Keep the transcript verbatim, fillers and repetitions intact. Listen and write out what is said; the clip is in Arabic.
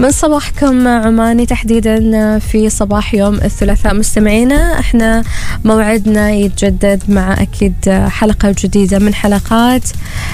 من صباحكم عماني تحديدا في صباح يوم الثلاثاء مستمعينا. احنا موعدنا يتجدد مع أكيد حلقة جديدة من حلقات